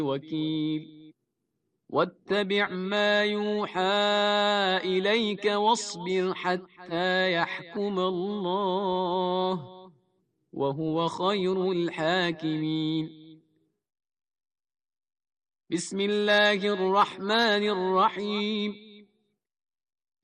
वकील। वत्तबिअ मा यूहा इलैक वस्बिर हत्ता यहकुम अल्लाह वहुव खैरुल हाकिमीन। बिस्मिल्लाहिर रहमानिर रहीम।